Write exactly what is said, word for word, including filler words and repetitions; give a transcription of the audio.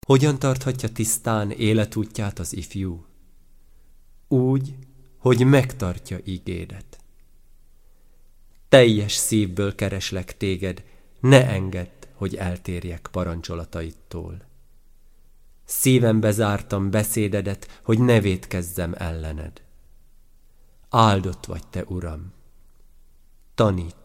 Hogyan tarthatja tisztán életútját az ifjú? Úgy, hogy megtartja ígédet. Teljes szívből kereslek téged, ne engedd, hogy eltérjek parancsolataidtól. Szívembe zártam beszédedet, hogy ne vétkezzem ellened. Áldott vagy te, Uram! Taníts!